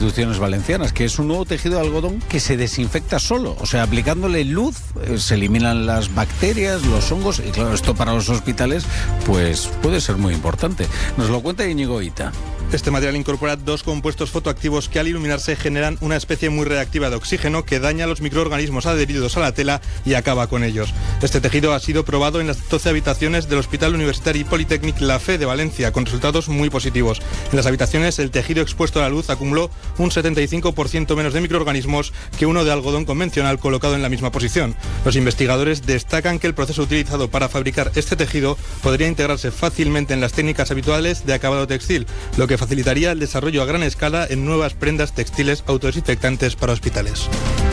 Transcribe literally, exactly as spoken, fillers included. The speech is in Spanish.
Construcciones Valencianas, que es un nuevo tejido de algodón que se desinfecta solo. O sea, aplicándole luz eh, se eliminan las bacterias, los hongos, y claro, esto para los hospitales pues puede ser muy importante. Nos lo cuenta Íñigo Ita. Este material incorpora dos compuestos fotoactivos que al iluminarse generan una especie muy reactiva de oxígeno que daña a los microorganismos adheridos a la tela y acaba con ellos. Este tejido ha sido probado en las doce habitaciones del Hospital Universitari Polytechnic La Fe de Valencia, con resultados muy positivos. En las habitaciones, el tejido expuesto a la luz acumuló un setenta y cinco por ciento menos de microorganismos que uno de algodón convencional colocado en la misma posición. Los investigadores destacan que el proceso utilizado para fabricar este tejido podría integrarse fácilmente en las técnicas habituales de acabado textil, lo que facilitaría el desarrollo a gran escala en nuevas prendas textiles autodesinfectantes para hospitales.